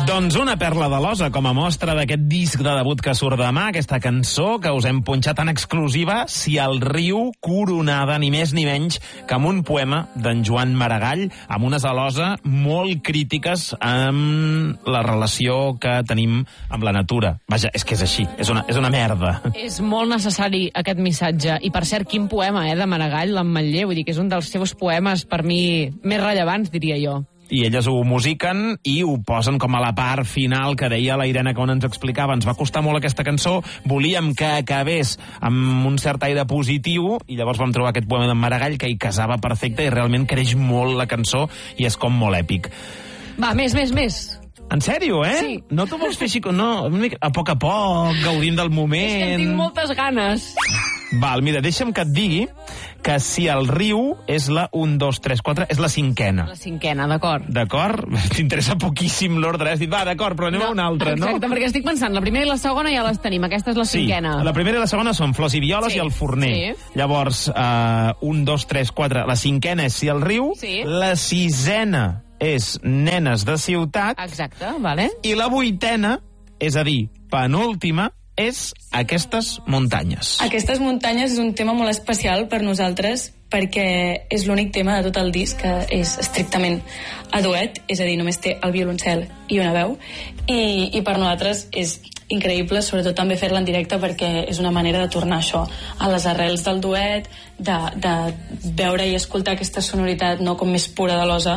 Doncs una perla de l'osa com a mostra d'aquest disc de debut que surt demà, aquesta cançó que us hem punxat en exclusiva, Si el riu, coronada ni més ni menys que amb un poema d'en Joan Maragall, amb unes alosa molt crítiques amb la relació que tenim amb la natura. Vaja, és que és així, és una merda. És molt necessari aquest missatge. I per cert, quin poema, de Maragall, l'Ametller, vull dir que és un dels seus poemes per mi més rellevants, diria jo. I elles ho musiquen i ho posen com a la part final que deia la Irene quan ens explicava. Ens va costar molt aquesta cançó, volíem que acabés amb un cert aire positiu i llavors vam trobar aquest poema d'en Maragall que hi casava perfecte i realment creix molt la cançó i és com molt èpic. Va, més. En sèrio, Sí. No t'ho vols fer així? No, a poc, gaudim del moment. És que en tinc moltes ganes. Val, mira, deixa'm que et digui que Si el riu és la 1, 2, 3, 4, és la cinquena. La cinquena, d'acord. D'acord? T'interessa poquíssim l'ordre. Has dit, va, d'acord, però anem a una altra, no? Exacte, perquè estic pensant, la primera i la segona ja les tenim, aquesta és la cinquena. Sí, la primera i la segona són Flors i Violes i el Forner. Sí. Llavors, 1, 2, 3, 4, la cinquena és Si el riu, la sisena és Nenes de ciutat. Exacte, vale. I la vuitena, és a dir, penúltima, és Aquestes muntanyes. Aquestes muntanyes és un tema molt especial per nosaltres perquè és l'únic tema de tot el disc que és estrictament a duet, és a dir, només té el violoncel i una veu, i per nosaltres és increïble, sobretot també fer-la en directe perquè és una manera de tornar això a les arrels del duet, de veure i escoltar aquesta sonoritat no com més pura de l'osa,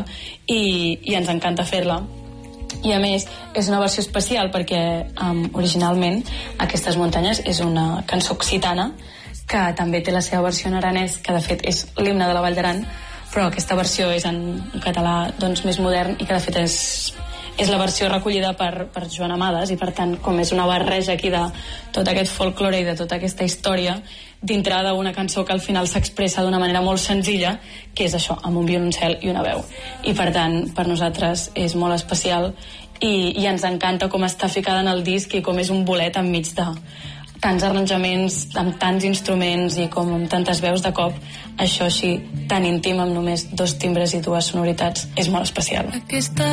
i ens encanta fer-la. I a més és una versió especial perquè originalment Aquestes muntanyes és una cançó occitana que també té la seva versió en aranès, que de fet és l'himne de la Vall d'Aran, però aquesta versió és en català doncs, més modern i que de fet és la versió recollida per Joan Amades, i per tant com és una barreja aquí de tot aquest folklore i de tota aquesta història dintre d'una cançó que al final s'expressa d'una manera molt senzilla, que és això, amb un violoncel i una veu, i per tant per nosaltres és molt especial i ens encanta com està ficada en el disc i com és un bolet enmig de tants arranjaments, amb tants instruments i com amb tantes veus de cop. Això així tan íntim, amb només 2 timbres i 2 sonoritats, és molt especial.